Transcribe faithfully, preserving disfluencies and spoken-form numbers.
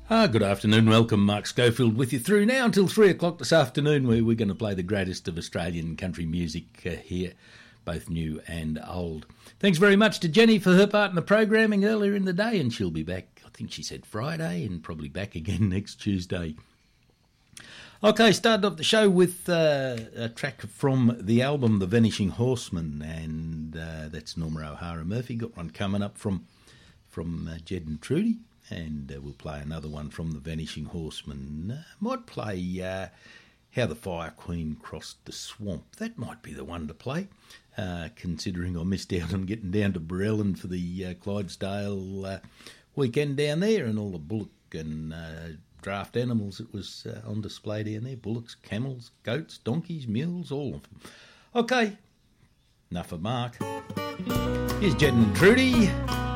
Ah, good afternoon. Welcome, Mark Schofield, with you through now until three o'clock this afternoon, where we're going to play the greatest of Australian country music uh, here, both new and old. Thanks very much to Jenny for her part in the programming earlier in the day, and she'll be back, I think she said Friday, and probably back again next Tuesday. Okay, started off the show with uh, a track from the album The Vanishing Horseman, and uh, that's Norma O'Hara Murphy. Got one coming up from, from uh, Jed and Trudy. And uh, we'll play another one from The Vanishing Horseman. Uh, might play uh, How the Fire Queen Crossed the Swamp. That might be the one to play, uh, considering I missed out on getting down to Borellan for the uh, Clydesdale uh, weekend down there, and all the bullock and uh, draft animals that was uh, on display down there. Bullocks, camels, goats, donkeys, mules, all of them. Okay, enough of Mark. Here's Jed and Trudy.